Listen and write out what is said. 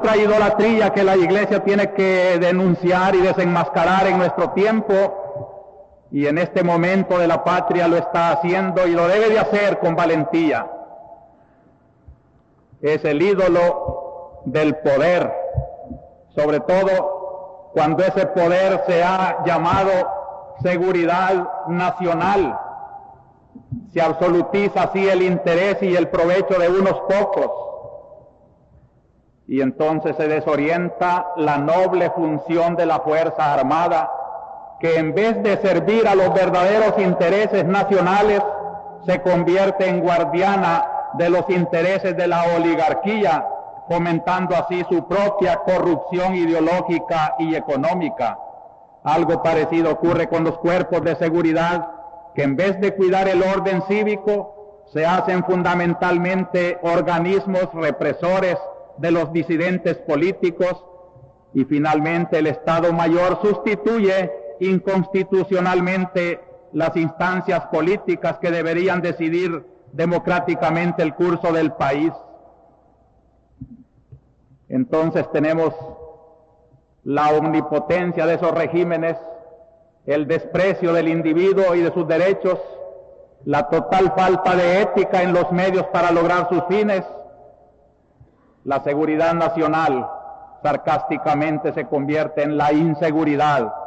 otra idolatría que la Iglesia tiene que denunciar y desenmascarar en nuestro tiempo, y en este momento de la patria lo está haciendo y lo debe de hacer con valentía. Es el ídolo del poder, sobre todo cuando ese poder se ha llamado seguridad nacional. Se absolutiza así el interés y el provecho de unos pocos, y entonces se desorienta la noble función de la Fuerza Armada, que en vez de servir a los verdaderos intereses nacionales, se convierte en guardiana de los intereses de la oligarquía, fomentando así su propia corrupción ideológica y económica. Algo parecido ocurre con los cuerpos de seguridad, que en vez de cuidar el orden cívico, se hacen fundamentalmente organismos represores de los disidentes políticos, y finalmente el Estado Mayor sustituye inconstitucionalmente las instancias políticas que deberían decidir democráticamente el curso del país. Entonces tenemos la omnipotencia de esos regímenes, el desprecio del individuo y de sus derechos, la total falta de ética en los medios para lograr sus fines. La seguridad nacional sarcásticamente se convierte en la inseguridad